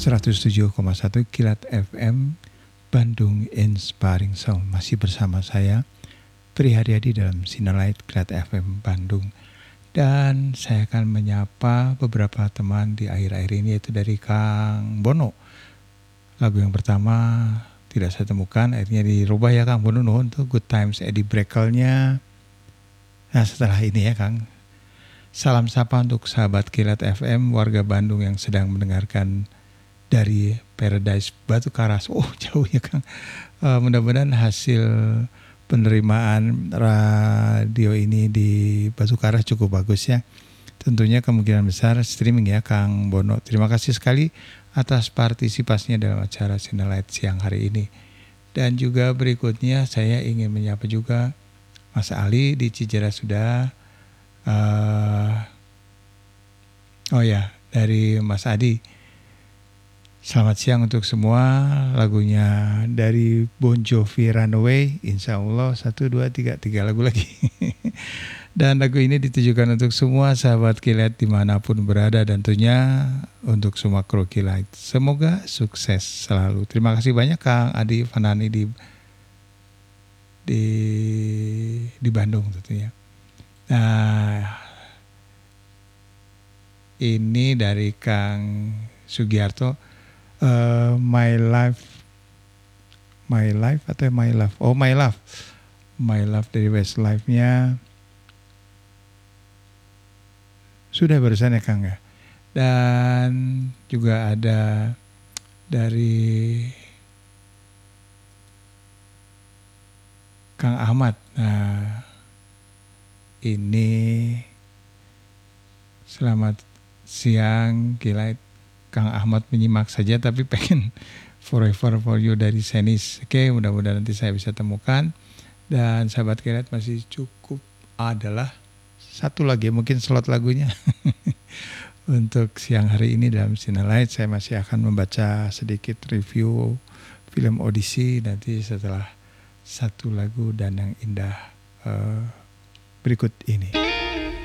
107,1 Kilat FM Bandung Inspiring Sound. Masih bersama saya Tri Haryadi dalam Sinalight Kilat FM Bandung. Dan saya akan menyapa beberapa teman di akhir-akhir ini, yaitu dari Kang Bono. Lagu yang pertama tidak saya temukan, akhirnya dirubah ya Kang Bono, untuk Good Times Eddie Breakelnya. Nah setelah ini ya Kang, salam sapa untuk sahabat Kilat FM, warga Bandung yang sedang mendengarkan dari Paradise Batu Karas. Oh jauh ya Kang. Mudah-mudahan hasil penerimaan radio ini di Batu Karas cukup bagus ya. Tentunya kemungkinan besar streaming ya Kang Bono. Terima kasih sekali atas partisipasinya dalam acara Sinalight siang hari ini. Dan juga berikutnya saya ingin menyapa juga Mas Ali di Cijerah sudah. Dari Mas Adi. Selamat siang untuk semua. Lagunya dari Bon Jovi Runaway. Insya Allah 1, 2, 3 lagu lagi. Dan lagu ini ditujukan untuk semua sahabat Kilat dimanapun berada, dan tentunya untuk semua kru Kilat. Semoga sukses selalu. Terima kasih banyak Kang Adi Fanani di Bandung tentunya. Nah, ini dari Kang Sugiarto. My Life atau My Love? Oh My Love dari Westlife-nya sudah barusan ya Kang ya. Dan juga ada dari Kang Ahmad. Nah ini selamat siang Kilat. Kang Ahmad menyimak saja tapi pengen Forever For You dari Senis. Oke, mudah-mudahan nanti saya bisa temukan. Dan sahabat Kilat masih cukup adalah satu lagi mungkin slot lagunya. Untuk siang hari ini dalam Sinalight saya masih akan membaca sedikit review film Odyssey nanti setelah satu lagu dan yang indah berikut ini.